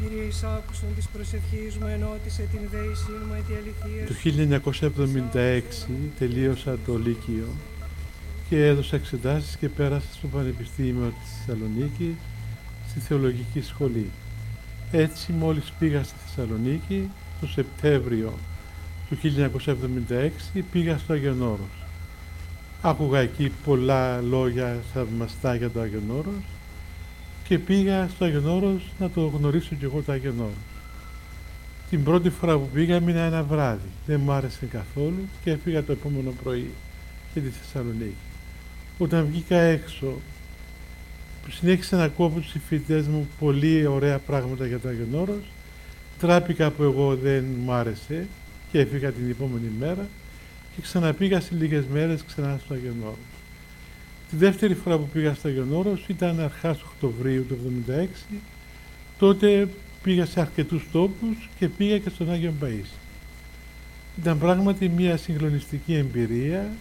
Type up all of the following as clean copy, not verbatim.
Κύριε εις άκουσον της προσευχής μου, ενώτισε την δέησή μου τη αληθεία. Το 1976 τελείωσα το Λύκειο και έδωσα εξετάσεις και πέρασα στο Πανεπιστήμιο της Θεσσαλονίκης, στη Θεολογική Σχολή. Έτσι, μόλις πήγα στη Θεσσαλονίκη, το Σεπτέμβριο του 1976, πήγα στο Άγιον Όρος. Άκουγα εκεί πολλά λόγια θαυμαστά για το Άγιον Όρος και πήγα στο Άγιον Όρος να το γνωρίσω κι εγώ το Άγιον Όρος. Την πρώτη φορά που πήγα μείνα ένα βράδυ. Δεν μου άρεσε καθόλου και έφυγα το επόμενο πρωί για τη Θεσσαλονίκη. Όταν βγήκα έξω, συνέχισα να ακούω από τους συμφοιτητές μου πολύ ωραία πράγματα για το Άγιον Όρος. Τράπηκα που εγώ δεν μου άρεσε και έφυγα την επόμενη μέρα και ξαναπήγα σε λίγες μέρες ξανά στο Άγιον Όρος. Τη δεύτερη φορά που πήγα στο Άγιον Όρος ήταν αρχάς Οκτωβρίου του 1976. Τότε πήγα σε αρκετούς τόπους και πήγα και στον Άγιον Παΐσιο. Ήταν πράγματι μια συγκλονιστική εμπειρία.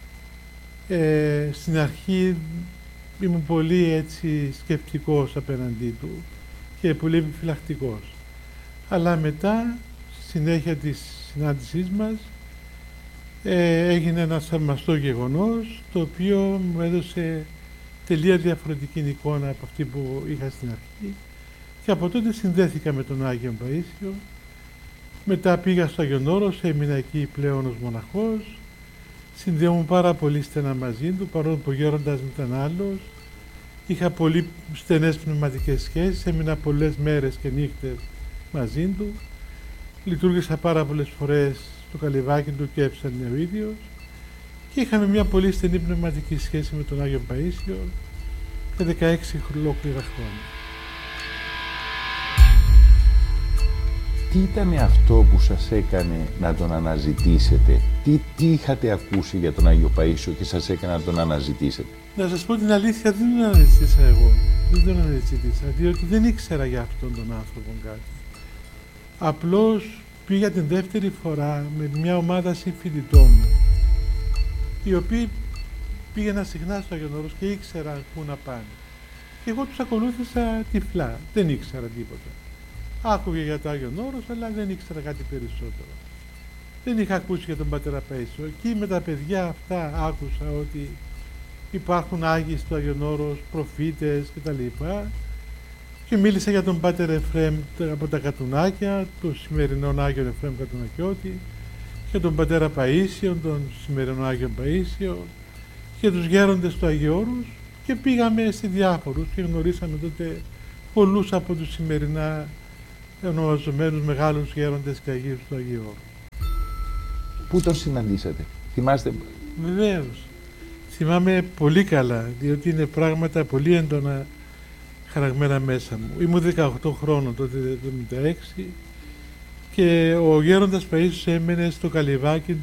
Στην αρχή ήμουν πολύ έτσι σκεπτικός απέναντί του και πολύ επιφυλακτικός. Αλλά μετά, στη συνέχεια της συνάντησής μας, έγινε ένα θαυμαστό γεγονός, το οποίο μου έδωσε τελείως διαφορετική εικόνα από αυτή που είχα στην αρχή και από τότε συνδέθηκα με τον Άγιον Παΐσιο. Μετά πήγα στο Άγιον Όρος, έμεινα εκεί πλέον ως μοναχός. Συνδέομαι πάρα πολύ στενά μαζί του, παρόλο που ο γέροντας μου ήταν άλλος. Είχα πολύ στενές πνευματικές σχέσεις, έμεινα πολλές μέρες και νύχτες μαζί του. Λειτουργήσα πάρα πολλές φορές στο καλυβάκι του και έψανε ο ίδιος. Και είχαμε μια πολύ στενή πνευματική σχέση με τον Άγιο Παΐσιο για 16 ολόκληρα χρόνια. Τι ήταν αυτό που σας έκανε να τον αναζητήσετε, τι είχατε ακούσει για τον Άγιο Παΐσιο και σας έκανε να τον αναζητήσετε? Να σας πω την αλήθεια, δεν τον αναζητήσα εγώ. Δεν τον αναζητήσα, διότι δεν ήξερα για αυτόν τον άνθρωπο κάτι. Απλώς πήγα την δεύτερη φορά με μια ομάδα συμφοιτητών μου, οι οποίοι πήγαιναν συχνά στο Άγιον Όρος και ήξεραν πού να πάνε. Και εγώ τους ακολούθησα τυφλά, δεν ήξερα τίποτα. Άκουγε για το Άγιον Όρος, αλλά δεν ήξερα κάτι περισσότερο. Δεν είχα ακούσει για τον Πατέρα Παΐσιο. Εκεί με τα παιδιά αυτά άκουσα ότι υπάρχουν Άγιοι στο Άγιον Όρος, προφήτες κτλ. Και μίλησα για τον Πάτερ Εφραίμ από τα Κατουνάκια, τον σημερινό Άγιον Εφραίμ Κατουνακιώτη, και τον Πατέρα Παΐσιο, τον σημερινό Άγιον Παΐσιο, και τους γέροντες του Αγίου Όρους, και πήγαμε σε διάφορους και γνωρίσαμε τότε πολλούς από τους σημερινά ονομαζομένους μεγάλους γέροντες και Αγίους του Αγίου Όρου. Πού τον συναντήσατε, θυμάστε? Βεβαίως. Θυμάμαι πολύ καλά, διότι είναι πράγματα πολύ έντονα χαραγμένα μέσα μου. Ήμουν 18 χρόνων τότε, το 1976, και ο γέροντας Παΐσιος έμενε στο καλυβάκι